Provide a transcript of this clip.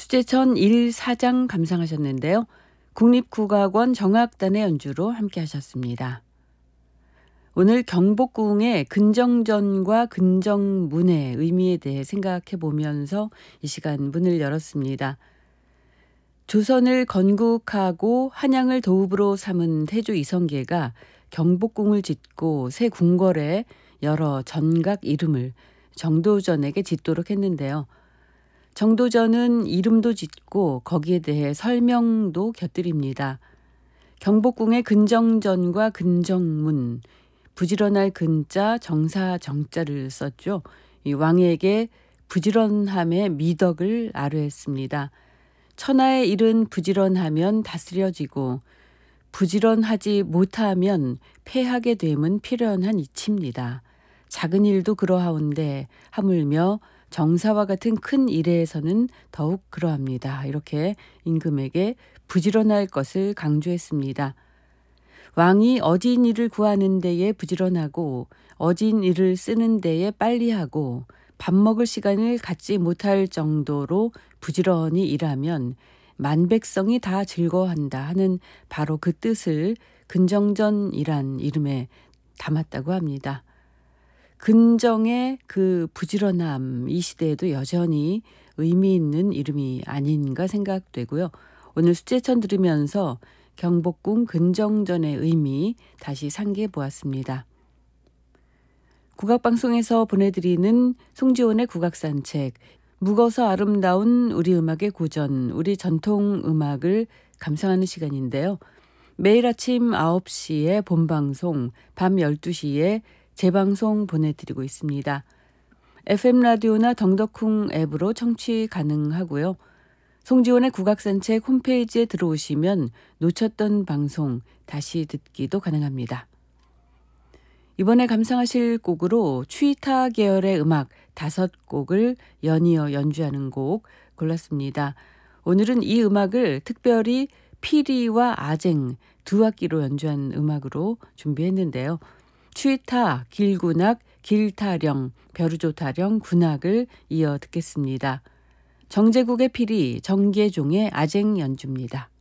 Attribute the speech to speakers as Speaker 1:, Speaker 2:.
Speaker 1: 수제천 1사장 감상하셨는데요. 국립국악원 정악단의 연주로 함께 하셨습니다. 오늘 경복궁의 근정전과 근정문의 의미에 대해 생각해 보면서 이 시간 문을 열었습니다. 조선을 건국하고 한양을 도읍으로 삼은 태조 이성계가 경복궁을 짓고 새 궁궐에 여러 전각 이름을 정도전에게 짓도록 했는데요. 정도전은 이름도 짓고 거기에 대해 설명도 곁들입니다. 경복궁의 근정전과 근정문, 부지런할 근자, 정사 정자를 썼죠. 이 왕에게 부지런함의 미덕을 아뢰했습니다. 천하의 일은 부지런하면 다스려지고 부지런하지 못하면 패하게 됨은 필연한 이치입니다. 작은 일도 그러하온데 하물며 정사와 같은 큰 일에서는 더욱 그러합니다. 이렇게 임금에게 부지런할 것을 강조했습니다. 왕이 어진 일을 구하는 데에 부지런하고 어진 일을 쓰는 데에 빨리하고 밥 먹을 시간을 갖지 못할 정도로 부지런히 일하면 만백성이 다 즐거워한다 하는 바로 그 뜻을 근정전이란 이름에 담았다고 합니다. 근정의 그 부지런함, 이 시대에도 여전히 의미 있는 이름이 아닌가 생각되고요. 오늘 수제천 들으면서 경복궁 근정전의 의미 다시 상기해 보았습니다. 국악방송에서 보내드리는 송지원의 국악산책, 묵어서 아름다운 우리 음악의 고전, 우리 전통 음악을 감상하는 시간인데요. 매일 아침 9시에 본방송, 밤 12시에 재방송 보내드리고 있습니다. FM 라디오나 덩덕쿵 앱으로 청취 가능하고요. 송지원의 국악산책 홈페이지에 들어오시면 놓쳤던 방송 다시 듣기도 가능합니다. 이번에 감상하실 곡으로 추이타 계열의 음악 5곡을 연이어 연주하는 곡 골랐습니다. 오늘은 이 음악을 특별히 피리와 아쟁 두 악기로 연주한 음악으로 준비했는데요. 추이타, 길군악, 길타령, 벼르조타령, 군악을 이어 듣겠습니다. 정제국의 피리, 정계종의 아쟁 연주입니다.